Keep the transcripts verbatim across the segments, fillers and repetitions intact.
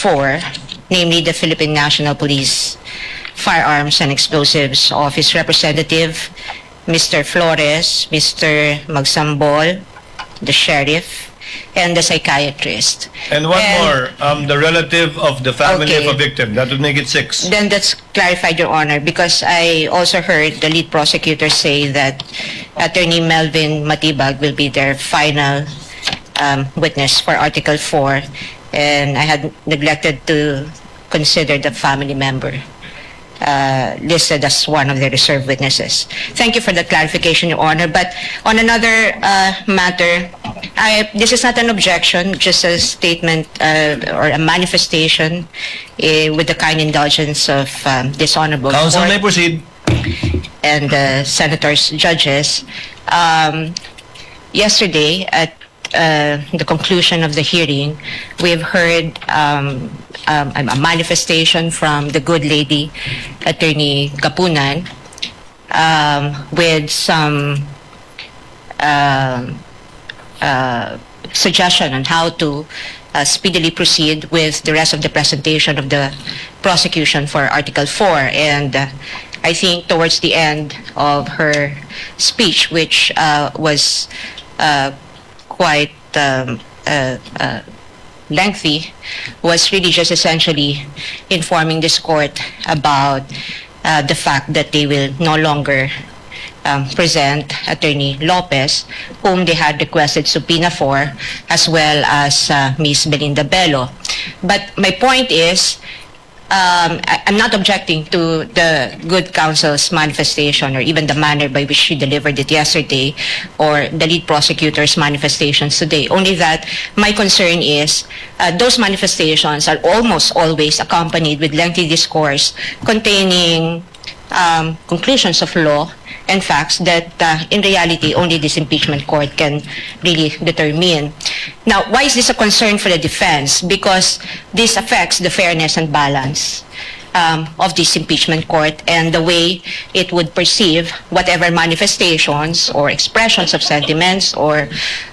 four, namely the Philippine National Police Firearms and Explosives Office representative, Mister Flores, Mister Magsambol, the sheriff, and the psychiatrist. And one And- more, um, the relative of the family Okay. of a victim. That would make it six. Then that's clarified, Your Honor, because I also heard the lead prosecutor say that Attorney Melvin Matibag will be their final um, witness for Article four, and I had neglected to consider the family member uh, listed as one of the reserve witnesses. Thank you for the clarification, Your Honor. But on another uh, matter, I, this is not an objection, just a statement uh, or a manifestation uh, with the kind indulgence of um, this honorable Counsel court may proceed. and the senators, judges. Um, yesterday, at uh, the conclusion of the hearing, we've heard um, um, a manifestation from the good lady, Attorney Kapunan, um, with some um uh, suggestion on how to uh, speedily proceed with the rest of the presentation of the prosecution for Article four. And uh, I think towards the end of her speech, which uh, was uh, quite um, uh, uh, lengthy, was really just essentially informing this court about uh, the fact that they will no longer um, present Attorney Lopez, whom they had requested subpoena for, as well as uh, Miz Belinda Bello. But my point is, Um, I, I'm not objecting to the good counsel's manifestation or even the manner by which she delivered it yesterday or the lead prosecutor's manifestations today. Only that my concern is uh, those manifestations are almost always accompanied with lengthy discourse containing um, conclusions of law and facts that uh, in reality only this impeachment court can really determine. Now, why is this a concern for the defense? Because this affects the fairness and balance um, of this impeachment court and the way it would perceive whatever manifestations or expressions of sentiments or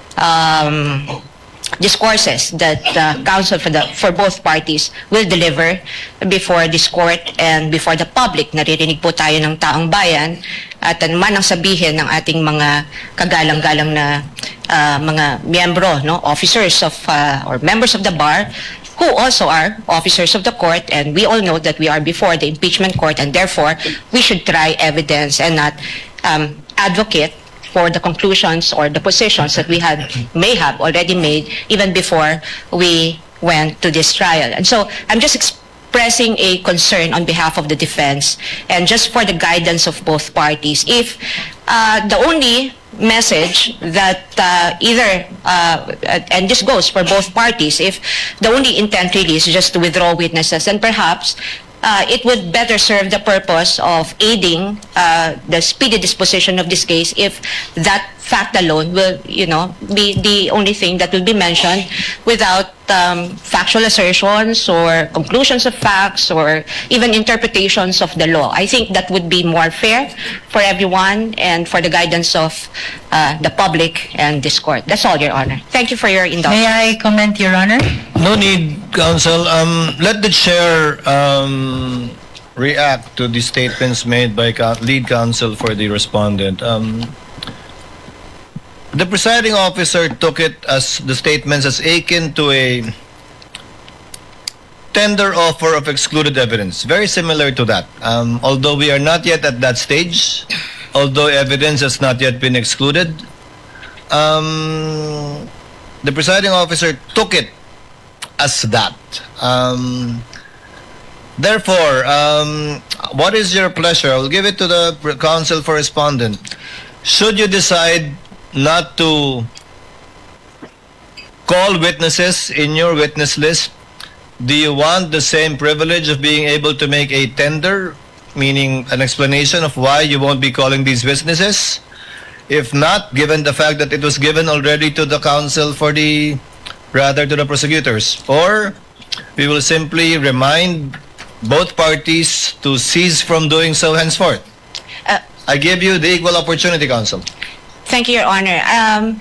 um, discourses that uh, counsel for the for both parties will deliver before this court and before the public. Naririnig po tayo ng taong bayan at ano man ang sabihin ng ating mga kagalang-galang na uh, mga miyembro, no, officers of uh, or members of the bar who also are officers of the court, and we all know that we are before the impeachment court, and therefore we should try evidence and not um, advocate for the conclusions or the positions that we had may have already made even before we went to this trial. And so I'm just expressing a concern on behalf of the defense and just for the guidance of both parties. If uh, the only message that uh, either, uh, and this goes for both parties, if the only intent really is just to withdraw witnesses, and perhaps Uh, it would better serve the purpose of aiding uh, the speedy disposition of this case if that fact alone will, you know, be the only thing that will be mentioned without um, factual assertions or conclusions of facts or even interpretations of the law. I think that would be more fair for everyone and for the guidance of uh, the public and this court. That's all, Your Honor. Thank you for your indulgence. May I comment, Your Honor? No need, counsel. Um, let the chair um, react to the statements made by co- lead counsel for the respondent. Um, the presiding officer took it as the statements as akin to a tender offer of excluded evidence, very similar to that. Um, although we are not yet at that stage, although evidence has not yet been excluded, um, the presiding officer took it as that. Um, therefore, um, what is your pleasure? I'll give it to the counsel for respondent. Should you decide not to call witnesses in your witness list, do you want the same privilege of being able to make a tender, meaning an explanation of why you won't be calling these witnesses? If not, given the fact that it was given already to the counsel for the, rather to the prosecutors, or we will simply remind both parties to cease from doing so henceforth. Uh, I give you the equal opportunity, counsel. Thank you, Your Honor. Um,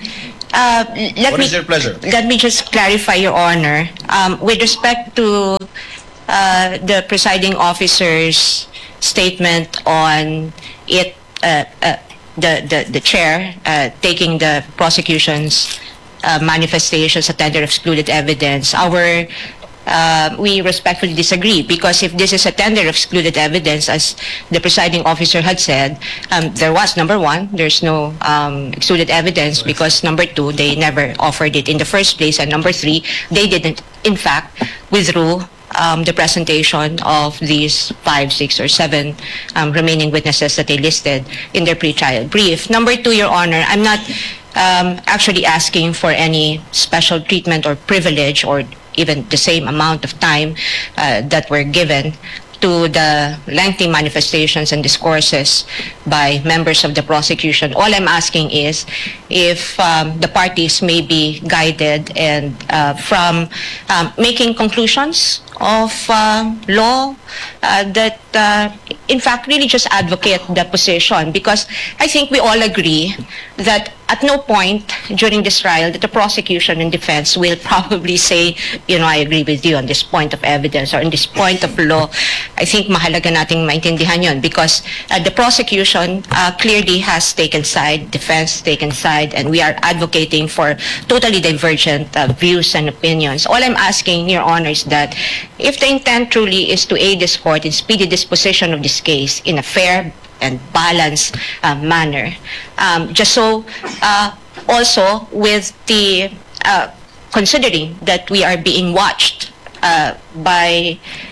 Uh, let What me is your pleasure? let me just clarify, Your Honor. Um, with respect to uh, the presiding officer's statement on it, uh, uh, the, the the chair uh, taking the prosecution's uh, manifestations, a tender of excluded evidence, our uh, we respectfully disagree, because if this is a tender of excluded evidence, as the presiding officer had said, um, there was, number one, there's no um, excluded evidence, because number two, they never offered it in the first place, and number three, they didn't, in fact, withdrew um, the presentation of these five, six, or seven um, remaining witnesses that they listed in their pre-trial brief. Number two, Your Honor, I'm not um, actually asking for any special treatment or privilege or even the same amount of time uh, that were given to the lengthy manifestations and discourses by members of the prosecution. All I'm asking is if um, the parties may be guided and uh, from um, making conclusions of uh, law uh, that uh, in fact really just advocate the position, because I think we all agree that at no point during this trial that the prosecution and defense will probably say, you know, I agree with you on this point of evidence or on this point of law. I think mahalaga nating maintindihan yun, because uh, the prosecution uh, clearly has taken side, defense taken side, and we are advocating for totally divergent uh, views and opinions. All I'm asking, Your Honor, is that if the intent truly is to aid this court in speedy disposition of this case in a fair and balanced uh, manner, um, just so uh, also with the uh, considering that we are being watched uh, by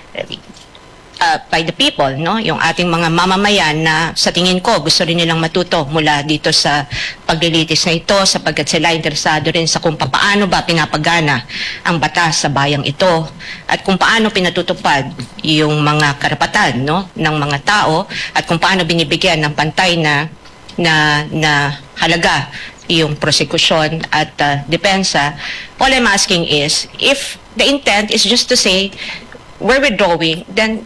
uh, by the people, no, yung ating mga mamamayan na sa tingin ko gusto rin nilang matuto mula dito sa paglilitis na ito, sapagkat sila interesado rin sa kung paano ba pinapagana ang batas sa bayang ito at kung paano pinatutupad yung mga karapatan, no, ng mga tao at kung paano binibigyan ng pantay na na na halaga yung prosecution at uh, depensa. All I'm asking is if the intent is just to say we're withdrawing, then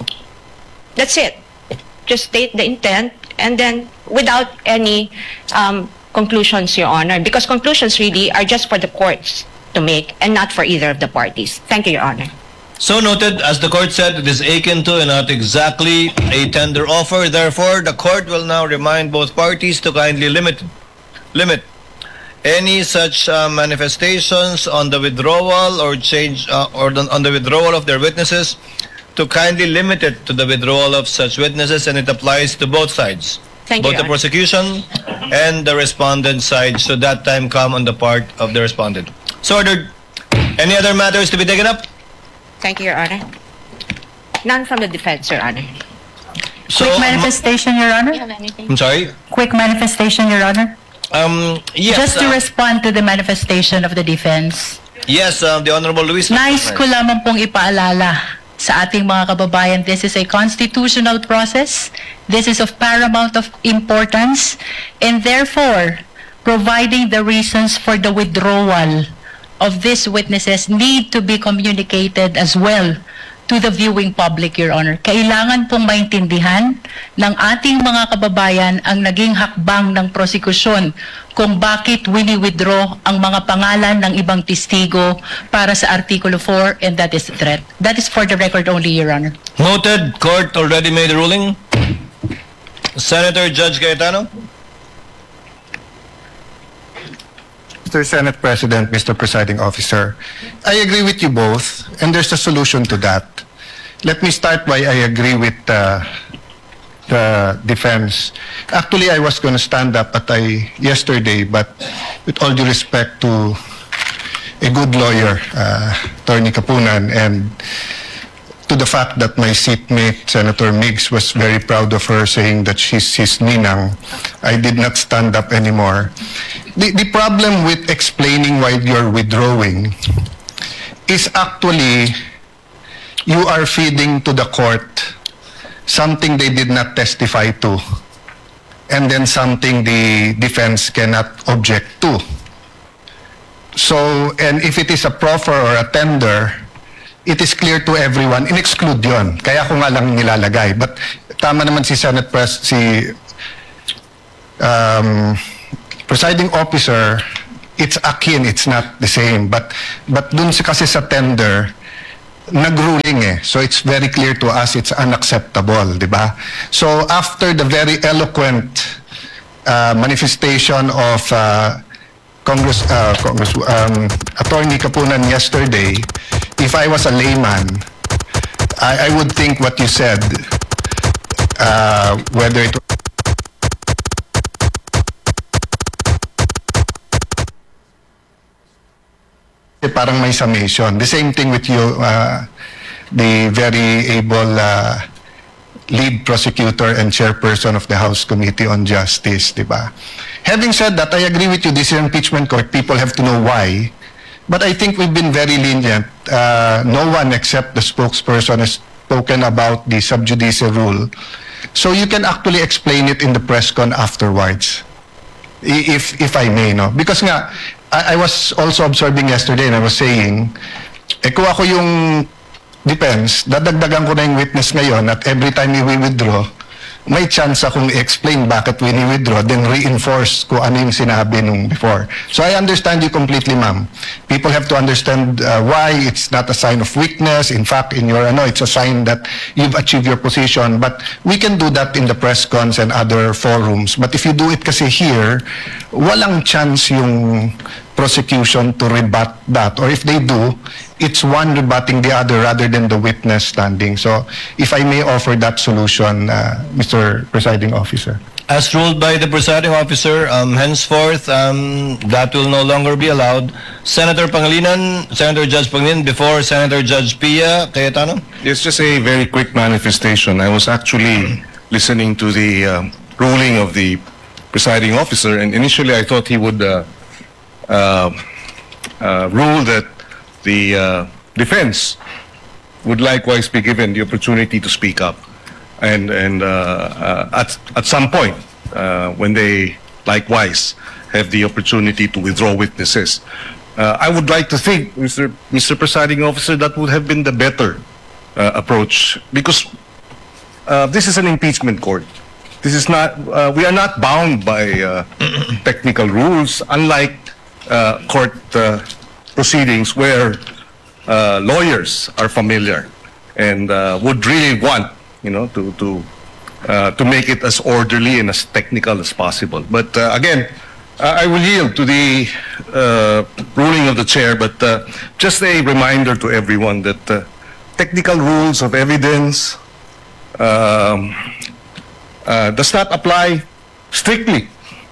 that's it. Just state the intent and then without any um, conclusions, Your Honor, because conclusions really are just for the courts to make and not for either of the parties. Thank you, Your Honor. So noted, as the court said, it is akin to and not exactly a tender offer. Therefore, the court will now remind both parties to kindly limit limit any such uh, manifestations on the withdrawal or change uh, or the, on the withdrawal of their witnesses, to kindly limit it to the withdrawal of such witnesses, and it applies to both sides. Thank both you, the Your Honor. prosecution and the respondent side, should that time come on the part of the respondent. So ordered. Any other matters to be taken up? Thank you, Your Honor. None from the defense, Your Honor. So, Quick manifestation, Your Honor. have anything? I'm sorry. Quick manifestation, Your Honor. Um, yes. Just to uh, respond to the manifestation of the defense. yes, uh, the Honorable Luis. Nais ko lamang pong ipaalala sa ating mga kababayan, this is a constitutional process. This is of paramount of importance, and therefore, providing the reasons for the withdrawal of these witnesses need to be communicated as well to the viewing public, Your Honor. Kailangan pong maintindihan ng ating mga kababayan ang naging hakbang ng prosekusyon kung bakit wini-withdraw ang mga pangalan ng ibang testigo para sa Artikulo four, and that is threat. That is for the record only, Your Honor. Noted. Court already made a ruling. Senator Judge Cayetano. Mister Senate President, Mister Presiding Officer, I agree with you both, and there's a solution to that. Let me start by I agree with uh, the defense. Actually, I was going to stand up at I yesterday, but with all due respect to a good lawyer, uh, Attorney Kapunan, and to the fact that my seatmate, Senator Miggs, was very proud of her, saying that she's his ninang, I did not stand up anymore. The, the problem with explaining why you're withdrawing is actually you are feeding to the court something they did not testify to, and then something the defense cannot object to. So, and if it is a proffer or a tender, it is clear to everyone, in-exclude yun. Kaya ko nga lang nilalagay. But tama naman si Senate Pres, si um, Presiding Officer it's akin, it's not the same. But but dun sa kasi sa tender, nagruling eh. So it's very clear to us it's unacceptable, di ba? So after the very eloquent uh, manifestation of uh, Congress, uh, Congress um, Attorney Kapunan yesterday, if I was a layman, I, I would think what you said, uh, whether it parang may summation. The same thing with you, uh, the very able uh, lead prosecutor and chairperson of the House Committee on Justice, di ba? Having said that, I agree with you, this is impeachment court, people have to know why. But I think we've been very lenient. Uh, no one except the spokesperson has spoken about the sub judice rule. So you can actually explain it in the press con afterwards. I- If, if I may, no? Because nga, I, I was also observing yesterday and I was saying, eh kung ako yung defense, dadagdagan ko na yung witness ngayon at every time we withdraw, may chance akong i-explain bakit we withdraw, then reinforce kung ano yung sinabi nung before. So I understand you completely, ma'am. People have to understand uh, why it's not a sign of weakness. In fact, in your, ano, it's a sign that you've achieved your position. But we can do that in the press cons and other forums. But if you do it kasi here, walang chance yung prosecution to rebut that. Or if they do, it's one rebutting the other rather than the witness standing. So, if I may offer that solution, uh, Mister Presiding Officer. As ruled by the presiding officer, um, henceforth, um, that will no longer be allowed. Senator Pangilinan, Senator Judge Pangilinan, before Senator Judge Pia Cayetano. It's just a very quick manifestation. I was actually listening to the um, ruling of the presiding officer, and initially I thought he would uh, uh, uh, rule that the uh, defense would likewise be given the opportunity to speak up, and and uh, uh, at at some point uh, when they likewise have the opportunity to withdraw witnesses. Uh, I would like to think, Mister Mister Presiding Officer, that would have been the better uh, approach, because uh, this is an impeachment court. This is not. Uh, we are not bound by uh, technical rules, unlike uh, court uh, proceedings where uh, lawyers are familiar and uh, would really want, you know, to to uh, to make it as orderly and as technical as possible. But uh, again, uh, I will yield to the uh, ruling of the chair. But uh, just a reminder to everyone that uh, technical rules of evidence um, uh, does not apply strictly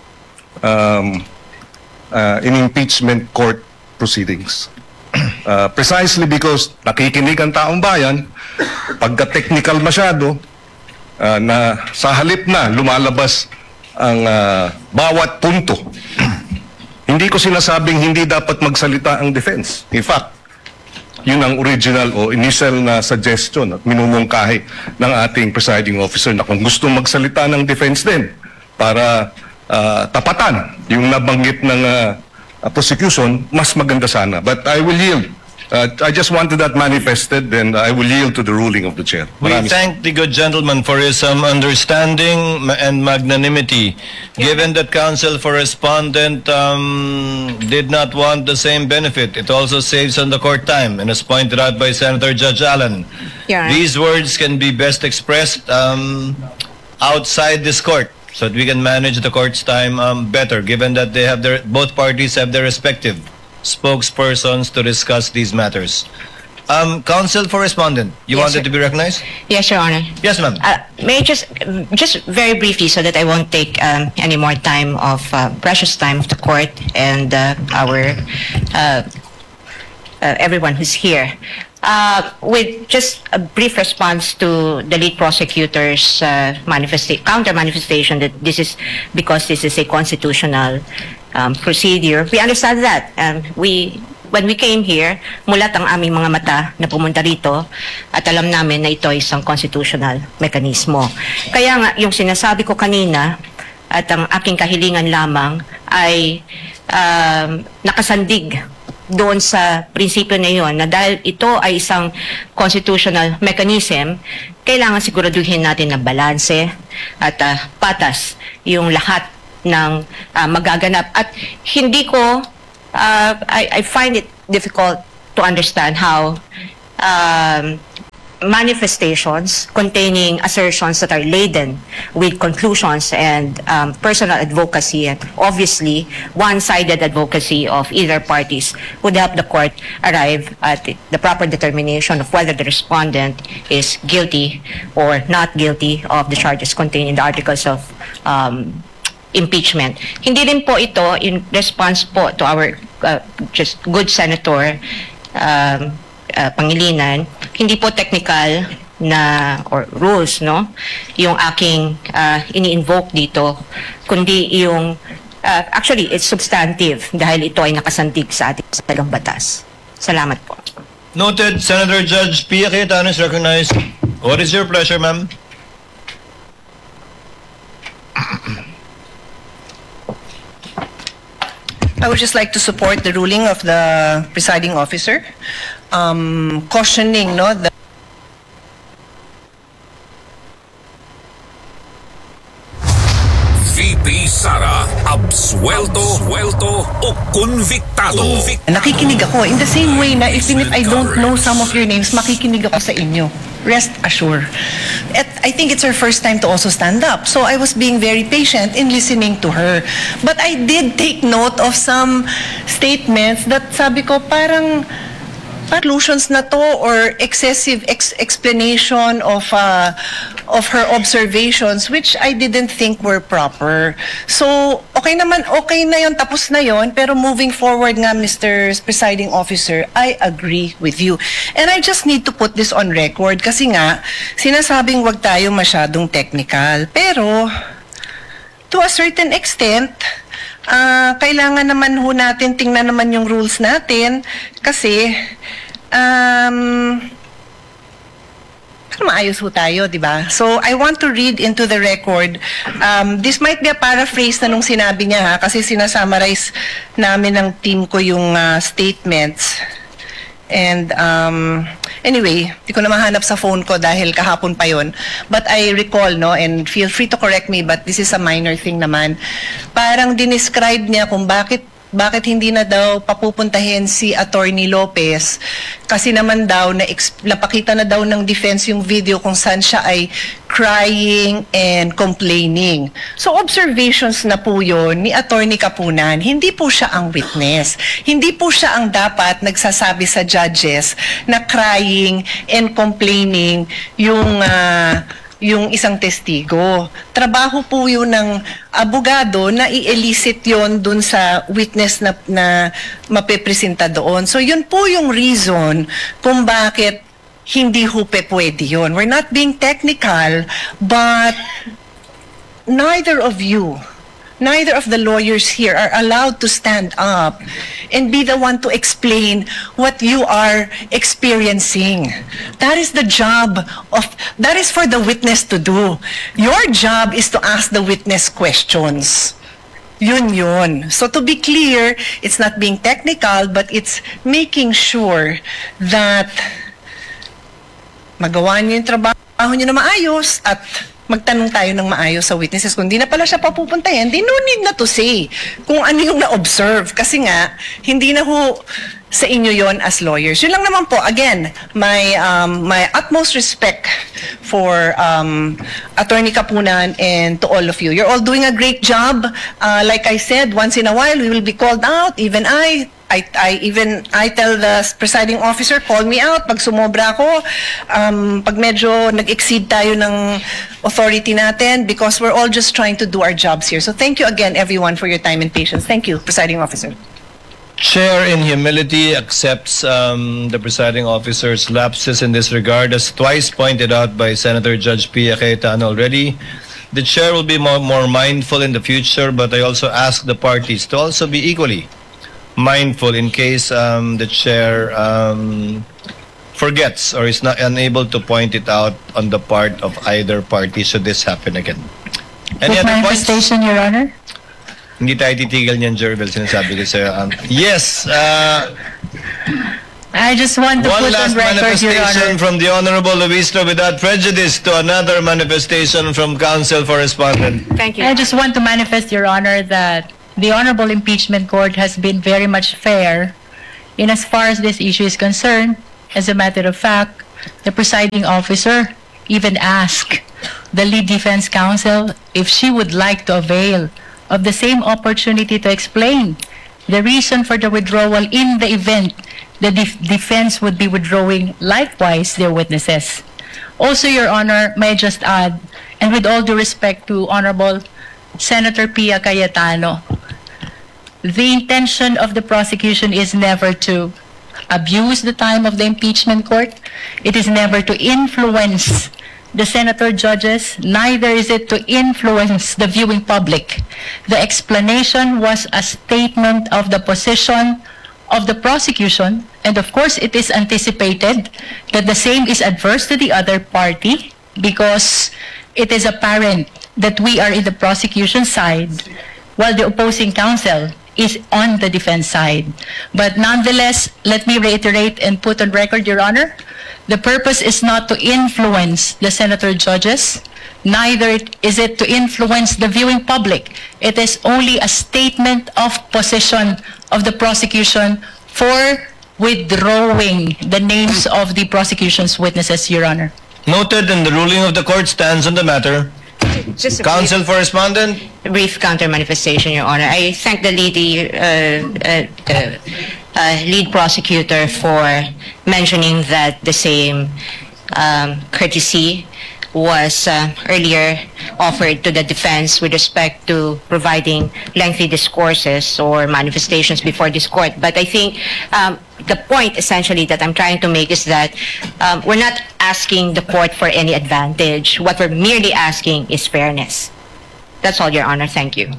um, uh, in impeachment court proceedings. Uh, precisely because nakikinig ang taong bayan, pagka technical masyado, uh, na sa halip na lumalabas ang uh, bawat punto. Hindi ko sinasabing hindi dapat magsalita ang defense. In fact, yun ang original o initial na suggestion at minumungkahi ng ating presiding officer na kung gusto magsalita ng defense din para uh, tapatan yung nabanggit ng uh, Uh, prosecution, mas maganda sana. But I will yield. Uh, I just wanted that manifested, and I will yield to the ruling of the chair. We Maraming thank the good gentleman for his um, understanding ma- and magnanimity. Given that counsel for respondent um, did not want the same benefit, it also saves on the court time, and as pointed out by Senator Judge Allen, Yeah. these words can be best expressed um, outside this court, so that we can manage the court's time um, better, given that they have their both parties have their respective spokespersons to discuss these matters. Um, counsel for respondent, you Yes, wanted sir. to be recognized? Yes, Your Honor. Yes, ma'am. Uh, may I just, just very briefly, so that I won't take um, any more time of uh, precious time of the court and uh, our uh, uh, everyone who's here. Uh, with just a brief response to the lead prosecutor's uh, manifesta- counter manifestation that this is because this is a constitutional um, procedure. We understand that. Um, we when we came here, mulat ang aming mga mata na pumunta rito at alam namin na ito ay isang constitutional mekanismo. Kaya nga, yung sinasabi ko kanina at ang aking kahilingan lamang ay um, nakasandig doon sa prinsipyo na yun, na dahil ito ay isang constitutional mechanism, kailangan siguraduhin natin na balanse at uh, patas yung lahat ng uh, magaganap. At hindi ko uh, I, I find it difficult to understand how um, manifestations containing assertions that are laden with conclusions and um, personal advocacy, and obviously one-sided advocacy of either parties, would help the court arrive at the proper determination of whether the respondent is guilty or not guilty of the charges contained in the articles of um, impeachment. Hindi rin po ito in response po to our uh, just good senator um, uh, Pangilinan, hindi po technical na or rules, no, yung aking uh, ini-invoke dito, kundi yung uh, actually it's substantive dahil ito ay nakasantig sa ating salong batas. Salamat po. Noted. Senator Judge Pia Cayetano is recognized. What is your pleasure, ma'am? I would just like to support the ruling of the presiding officer, um, cautioning, no, the V P Sara, absuelto, suelto o konviktado. nakikinig ako. In the same way na even if I don't know some of your names, makikinig ako sa inyo. Rest assured. At I think it's her first time to also stand up. So I was being very patient in listening to her. But I did take note of some statements that sabi ko parang conclusions na to or excessive ex explanation of uh, of her observations which I didn't think were proper. So, okay naman, okay na yon, tapos na yon, pero moving forward nga, Mister Presiding Officer, I agree with you. And I just need to put this on record kasi nga, sinasabing wag tayo masyadong technical. Pero, to a certain extent, uh, kailangan naman ho natin tingnan naman yung rules natin kasi um, maayos ho tayo, di ba? So, I want to read into the record. Um, this might be a paraphrase na nung sinabi niya ha, kasi sinasummarize namin ng team ko yung uh, statements. And um, anyway, di ko na mahanap sa phone ko dahil kahapon pa yon. But I recall, no, and feel free to correct me, but this is a minor thing naman. Parang dinescribe niya kung bakit bakit hindi na daw papupuntahin si Attorney Lopez kasi naman daw na napakita na daw ng defense yung video kung saan siya ay crying and complaining. So observations na po yun ni Attorney Kapunan. Hindi po siya ang witness. Hindi po siya ang dapat nagsasabi sa judges na crying and complaining yung uh, yung isang testigo. Trabaho po yun ng abogado na i-elicit yun dun sa witness na, na mapipresenta doon. So yun po yung reason kung bakit hindi ho pe pwede yun. We're not being technical, but neither of you, neither of the lawyers here are allowed to stand up and be the one to explain what you are experiencing. That is the job of, that is for the witness to do. Your job is to ask the witness questions. Yun yun. So to be clear, it's not being technical, but it's making sure that magawa niyo yung trabaho niyo na maayos at magtanong tayo ng maayos sa witnesses. Kung di na pala siya papupuntahin, di no need na to say kung ano yung na-observe. Kasi nga, hindi na ho sa inyo yon as lawyers. Yun lang naman po. Again, my, um, my utmost respect for um, Attorney Kapunan and to all of you. You're all doing a great job. Uh, like I said, once in a while, we will be called out. Even I, I, I even I tell the presiding officer, call me out pag sumobra ako, um, pag medyo nag-exceed tayo ng authority natin, because we're all just trying to do our jobs here. So thank you again, everyone, for your time and patience. Thank you, presiding officer. Chair, in humility, accepts um, the presiding officer's lapses in this regard, as twice pointed out by Senator Judge Pia Cayetano already. The chair will be more, more mindful in the future, but I also ask the parties to also be equally mindful in case um, the chair um, forgets or is not unable to point it out on the part of either party should this happen again. Any With other points? manifestation, Your Honor? Hindi tayo titigil niyan, Jervel, sinasabi ko sa'yo. Um, yes, uh, I just want to one put last on record, Your manifestation Honor. from the Honorable Luistro without prejudice to another manifestation from Counsel for Respondent. Thank you. I just want to manifest, Your Honor, that the Honorable Impeachment Court has been very much fair in as far as this issue is concerned. As a matter of fact, the presiding officer even asked the lead defense counsel if she would like to avail of the same opportunity to explain the reason for the withdrawal in the event the def- defense would be withdrawing likewise their witnesses. Also, Your Honor, may I just add, and with all due respect to Honorable Senator Pia Cayetano, the intention of the prosecution is never to abuse the time of the impeachment court. It is never to influence the senator judges, neither is it to influence the viewing public. The explanation was a statement of the position of the prosecution, and of course it is anticipated that the same is adverse to the other party because it is apparent that we are in the prosecution side while the opposing counsel is on the defense side. But nonetheless, let me reiterate and put on record, Your Honor, the purpose is not to influence the senator judges, neither is it to influence the viewing public. It is only a statement of position of the prosecution for withdrawing the names of the prosecution's witnesses, Your Honor. Noted, and the ruling of the court stands on the matter. Just a Counsel brief, for respondent. brief counter manifestation, Your Honor. I thank the lead, uh, uh, uh, uh, lead prosecutor for mentioning that the same um, courtesy was uh, earlier offered to the defense with respect to providing lengthy discourses or manifestations before this court. But I think um, the point essentially that I'm trying to make is that um, we're not asking the court for any advantage. What we're merely asking is fairness. That's all, Your Honor. Thank you.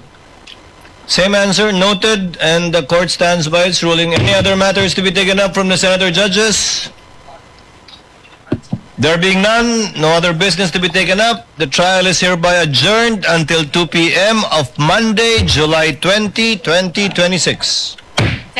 Same answer, noted, and the court stands by its ruling. Any other matters to be taken up from the senator judges? There being none, no other business to be taken up, the trial is hereby adjourned until two p m of Monday, July twentieth, twenty twenty-six.